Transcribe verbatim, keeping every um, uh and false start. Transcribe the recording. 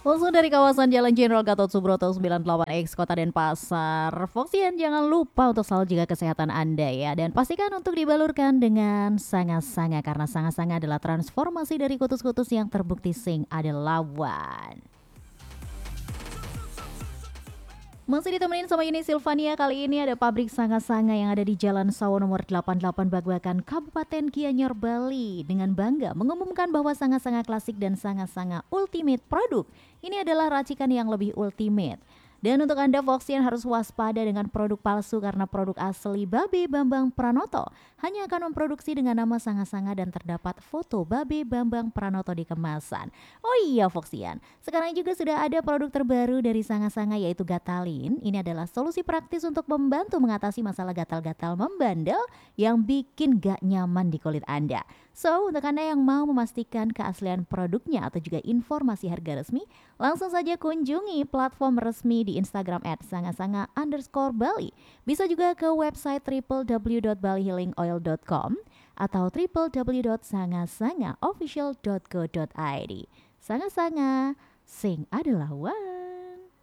Langsung dari kawasan Jalan Jenderal Gatot Subroto sembilan puluh delapan X Kota Denpasar. Foxian jangan lupa untuk selalu jaga kesehatan Anda ya. Dan pastikan untuk dibalurkan dengan sanga-sanga. Karena sanga-sanga adalah transformasi dari kutus-kutus yang terbukti sing adalah one. Masih ditemenin sama Yuni Silvania, kali ini ada pabrik sanga-sanga yang ada di Jalan Sawo nomor delapan puluh delapan Baguakan, Kabupaten Gianyar, Bali. Dengan bangga mengumumkan bahwa sanga-sanga klasik dan sanga-sanga ultimate produk ini adalah racikan yang lebih ultimate. Dan untuk Anda Foxian harus waspada dengan produk palsu karena produk asli Babe Bambang Pranoto hanya akan memproduksi dengan nama sanga-sanga dan terdapat foto Babe Bambang Pranoto di kemasan. Oh iya Foxian, sekarang juga sudah ada produk terbaru dari sanga-sanga yaitu Gatalin. Ini adalah solusi praktis untuk membantu mengatasi masalah gatal-gatal membandel yang bikin gak nyaman di kulit Anda. So, untuk Anda yang mau memastikan keaslian produknya atau juga informasi harga resmi, langsung saja kunjungi platform resmi di Instagram at sangasanga underscore Bali. Bisa juga ke website w w w dot bali healing oil dot com atau w w w dot sangasanga official dot co dot i d. Sanga-sanga, sing adalah one.